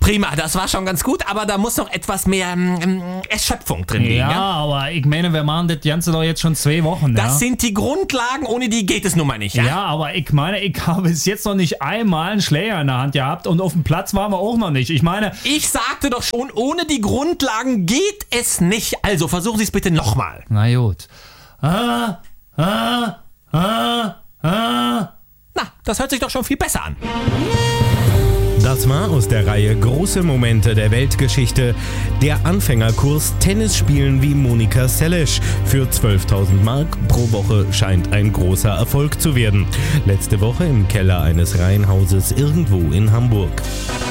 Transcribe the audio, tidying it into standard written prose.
prima, das war schon ganz gut, aber da muss noch etwas mehr Erschöpfung drin liegen. Ja, aber ich meine, wir machen das Ganze doch jetzt schon 2 Wochen. Das sind die Grundlagen, ohne die geht es nun mal nicht. Ja, aber ich meine, ich habe bis jetzt noch nicht einmal einen Schläger in der Hand gehabt und auf dem Platz waren wir auch noch nicht. Ich meine... Ich sagte doch schon, ohne die Grundlagen geht es nicht. Also versuchen Sie es bitte nochmal. Na gut. Na, das hört sich doch schon viel besser an. Das war aus der Reihe Große Momente der Weltgeschichte der Anfängerkurs Tennis spielen wie Monika Seles. Für 12.000 Mark pro Woche scheint ein großer Erfolg zu werden. Letzte Woche im Keller eines Reihenhauses irgendwo in Hamburg.